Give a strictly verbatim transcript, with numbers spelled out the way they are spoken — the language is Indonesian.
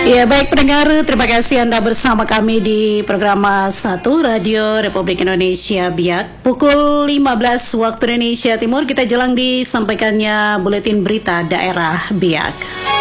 Ya baik pendengar, terima kasih Anda bersama kami di program satu Radio Republik Indonesia Biak. Pukul lima belas waktu Indonesia Timur kita jelang disampaikannya Buletin Berita Daerah Biak.